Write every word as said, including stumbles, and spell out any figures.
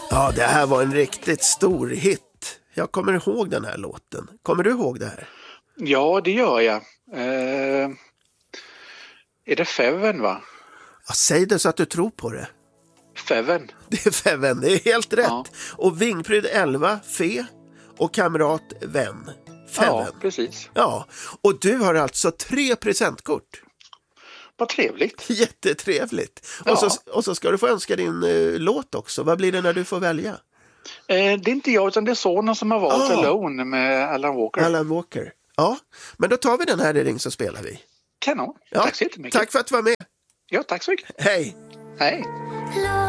Ja, det här var en riktigt stor hit. Jag kommer ihåg den här låten. Kommer du ihåg det här? Ja, det gör jag. Eh, är det Feven, va? Ja, säg det så att du tror på det. Feven. Det är Feven, det är helt rätt. Ja. Och Vingpryd elva, Fe och kamrat Vän. Feven. Ja, precis. Ja, och du har alltså tre presentkort. Vad trevligt. Jättetrevligt. Ja. Och, så, och så ska du få önska din uh, låt också. Vad blir det när du får välja? Eh, det är inte jag utan det är sonen som har valt Ah. Alone med Alan Walker. Alan Walker. Ja, men då tar vi den här i Ring så spelar vi. Kanon. Ja, Tack så jättemycket. tack för att du var med. Ja, tack så mycket. Hej. Hej.